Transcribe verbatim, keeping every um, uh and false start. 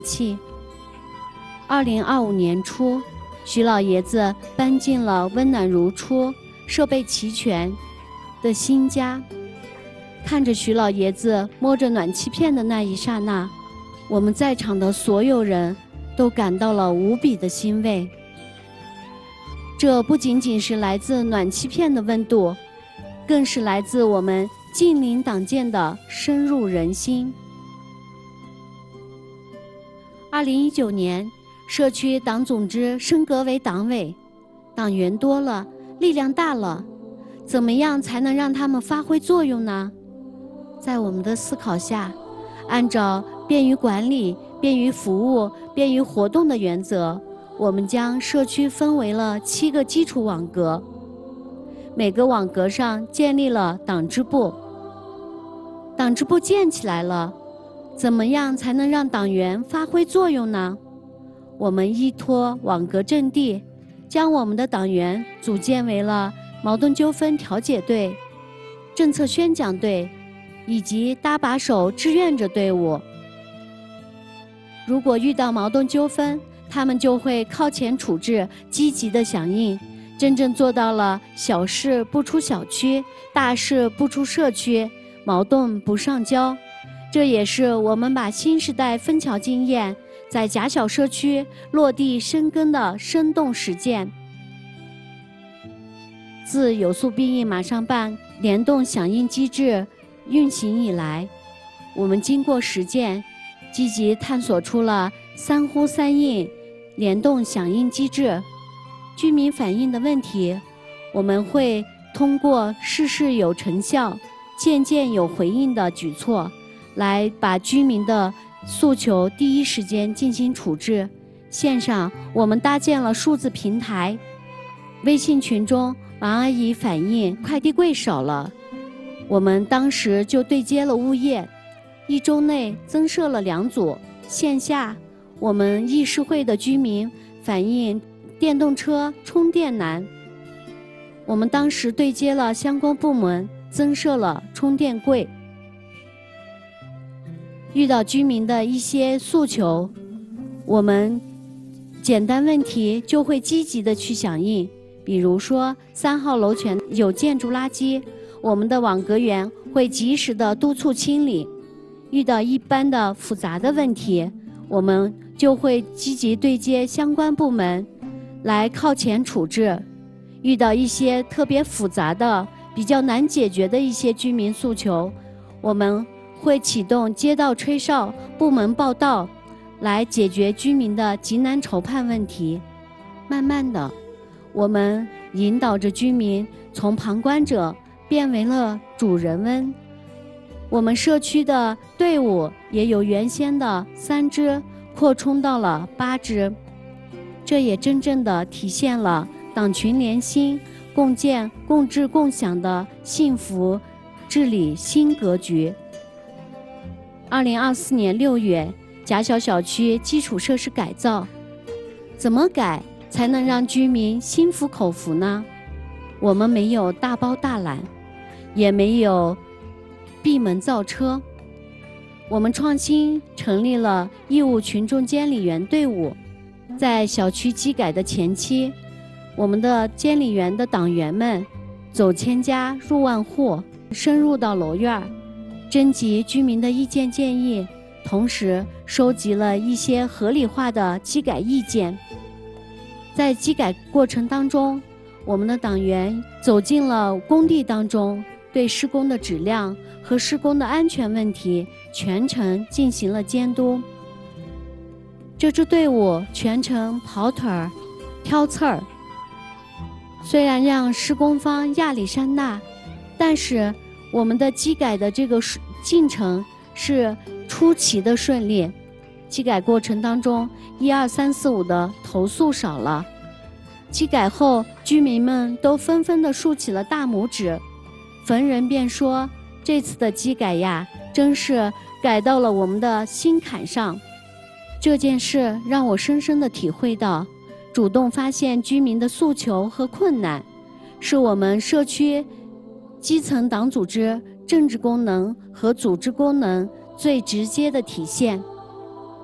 气。二零二五年初，徐老爷子搬进了温暖如初、设备齐全的新家。看着徐老爷子摸着暖气片的那一刹那，我们在场的所有人都感到了无比的欣慰。这不仅仅是来自暖气片的温度，更是来自我们近邻党建的深入人心。二零一九年，社区党总支升格为党委，党员多了，力量大了，怎么样才能让他们发挥作用呢？在我们的思考下，按照便于管理、便于服务、便于活动的原则，我们将社区分为了七个基础网格，每个网格上建立了党支部。党支部建起来了，怎么样才能让党员发挥作用呢？我们依托网格阵地，将我们的党员组建为了矛盾纠纷调解队、政策宣讲队以及搭把手志愿者队伍。如果遇到矛盾纠纷，他们就会靠前处置，积极的响应，真正做到了小事不出小区，大事不出社区，矛盾不上交。这也是我们把新时代枫桥经验在狭小社区落地生根的生动实践。自有诉必应马上办联动响应机制运行以来，我们经过实践，积极探索出了三呼三应联动响应机制。居民反映的问题，我们会通过事事有成效、件件有回应的举措，来把居民的诉求第一时间进行处置。线上，我们搭建了数字平台，微信群中王阿姨反映快递柜少了，我们当时就对接了物业，一周内增设了两组。线下，我们议事会的居民反映电动车充电难，我们当时对接了相关部门，增设了充电柜。遇到居民的一些诉求，我们简单问题就会积极的去响应。比如说三号楼权有建筑垃圾，我们的网格员会及时的督促清理。遇到一般的复杂的问题，我们就会积极对接相关部门来靠前处置。遇到一些特别复杂的、比较难解决的一些居民诉求，我们会启动街道吹哨、部门报到，来解决居民的急难愁盼问题。慢慢的，我们引导着居民从旁观者变为了主人翁。我们社区的队伍也由原先的三支扩充到了八支，这也真正的体现了党群联心、共建、共治、共享的幸福治理新格局。二零二四年六月，狭小小区基础设施改造，怎么改才能让居民心服口服呢？我们没有大包大揽，也没有闭门造车，我们创新成立了义务群众监理员队伍。在小区基改的前期，我们的监理员的党员们走千家入万户，深入到楼院，征集居民的意见建议，同时收集了一些合理化的基改意见。在基改过程当中，我们的党员走进了工地当中，对施工的质量和施工的安全问题全程进行了监督。这支队伍全程跑腿儿、挑刺儿，虽然让施工方压力山大，但是我们的基改的这个进程是出奇的顺利。基改过程当中，一二三四五的投诉少了。基改后，居民们都纷纷地竖起了大拇指，逢人便说：“这次的基改呀，真是改到了我们的心坎上。”这件事让我深深地体会到，主动发现居民的诉求和困难，是我们社区基层党组织政治功能和组织功能最直接的体现。